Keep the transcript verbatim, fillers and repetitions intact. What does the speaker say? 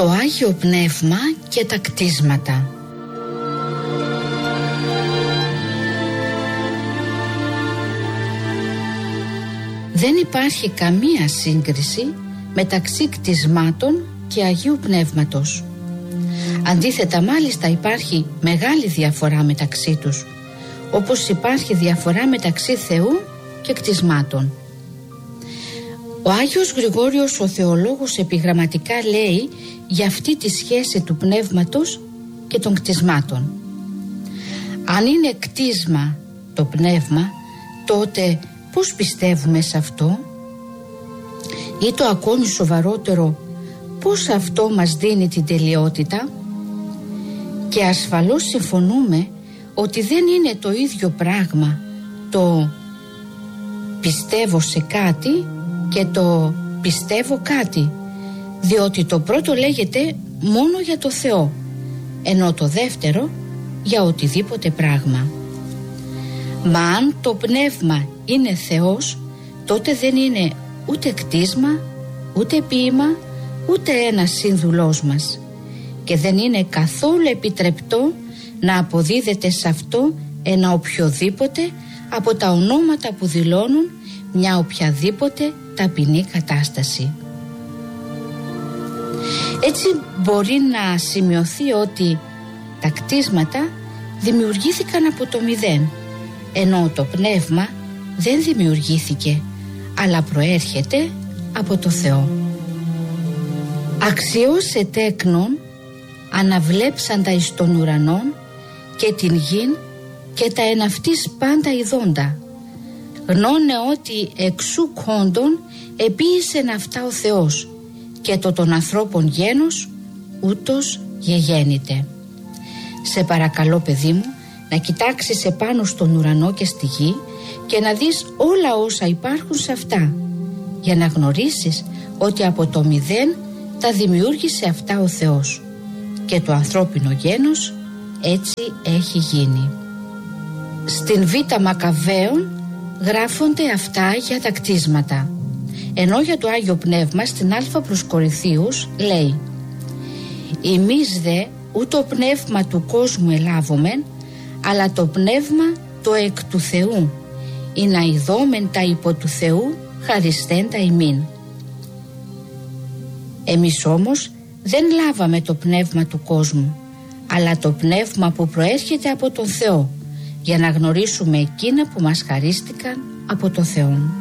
Το Άγιο Πνεύμα και τα κτίσματα. Δεν υπάρχει καμία σύγκριση μεταξύ κτισμάτων και Αγίου Πνεύματος. Αντίθετα, μάλιστα, υπάρχει μεγάλη διαφορά μεταξύ τους, όπως υπάρχει διαφορά μεταξύ Θεού και κτισμάτων. Ο Άγιος Γρηγόριος ο Θεολόγος επιγραμματικά λέει για αυτή τη σχέση του πνεύματος και των κτισμάτων. Αν είναι κτίσμα το πνεύμα, τότε πώς πιστεύουμε σε αυτό? Ή το ακόμη σοβαρότερο, πώς αυτό μας δίνει την τελειότητα? Και ασφαλώς συμφωνούμε ότι δεν είναι το ίδιο πράγμα το πιστεύω σε κάτι και το πιστεύω κάτι, διότι το πρώτο λέγεται μόνο για το Θεό, ενώ το δεύτερο για οτιδήποτε πράγμα. Μα αν το πνεύμα είναι Θεός, τότε δεν είναι ούτε κτίσμα, ούτε ποίημα, ούτε ένας σύνδουλός μας, και δεν είναι καθόλου επιτρεπτό να αποδίδεται σε αυτό ένα οποιοδήποτε από τα ονόματα που δηλώνουν μια οποιαδήποτε ταπεινή κατάσταση. Έτσι μπορεί να σημειωθεί ότι τα κτίσματα δημιουργήθηκαν από το μηδέν, ενώ το πνεύμα δεν δημιουργήθηκε, αλλά προέρχεται από το Θεό. Αξιώσε τέκνον αναβλέψαντα εις των ουρανών και την γην και τα εν αυτής πάντα ειδώντα. Γνώνε ότι εξού κόντων επίησεν αυτά ο Θεός, και το των ανθρώπων γένος ούτως γεγέννηται. Σε παρακαλώ, παιδί μου, να κοιτάξεις επάνω στον ουρανό και στη γη και να δεις όλα όσα υπάρχουν σε αυτά, για να γνωρίσεις ότι από το μηδέν τα δημιούργησε αυτά ο Θεός, και το ανθρώπινο γένος έτσι έχει γίνει. Στην Β' Μακαβαίων γράφονται αυτά για τα κτίσματα, ενώ για το Άγιο Πνεύμα στην Α προς Κορινθίους λέει: «Εμείς δε ούτω πνεύμα του κόσμου ελάβομεν, αλλά το πνεύμα το εκ του Θεού, ή να ειδόμεν τα υπό του Θεού χαριστέντα ημίν». Εμείς όμως δεν λάβαμε το πνεύμα του κόσμου, αλλά το πνεύμα που προέρχεται από τον Θεό, για να γνωρίσουμε εκείνα που μας χαρίστηκαν από τον Θεό.